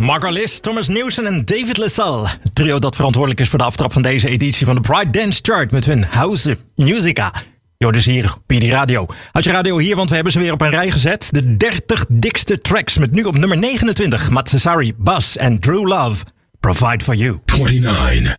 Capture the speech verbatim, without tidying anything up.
Margot Liss, Thomas Newson en David LaSalle. Het trio dat verantwoordelijk is voor de aftrap van deze editie van de Pride Dance Chart met hun House Musica. Jo, dus hier op P D Radio. Had je radio hier, want we hebben ze weer op een rij gezet. De dertig dikste tracks met nu op nummer negenentwintig. Matsasari, Bas en True Love. Provide for You. twenty-nine.